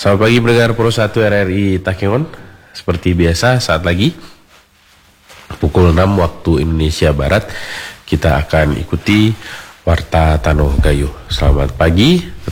Selamat pagi pendengar Pro 1 RRI Takengon. Seperti biasa saat lagi pukul 6 waktu Indonesia Barat kita akan ikuti Warta Tanoh Gayo. Selamat pagi.